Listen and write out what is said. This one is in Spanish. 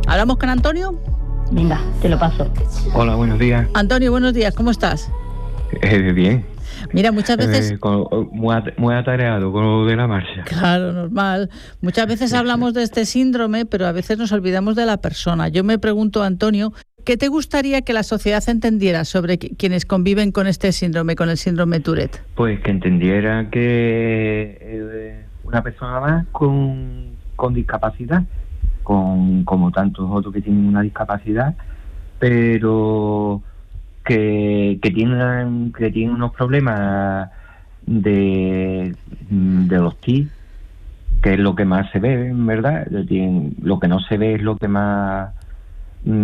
¿Hablamos con Antonio? Venga, te lo paso. Hola, buenos días. Antonio, buenos días, ¿cómo estás? Bien. Mira, muchas veces... Muy atareado con lo de la marcha. Claro, normal. Muchas veces hablamos de este síndrome, pero a veces nos olvidamos de la persona. Yo me pregunto, Antonio, ¿qué te gustaría que la sociedad entendiera sobre quienes conviven con este síndrome, con el síndrome Tourette? Pues que entendiera que una persona más con discapacidad, como tantos otros que tienen una discapacidad, pero que tienen unos problemas de los TIC, que es lo que más se ve, en verdad. Lo que no se ve es lo que más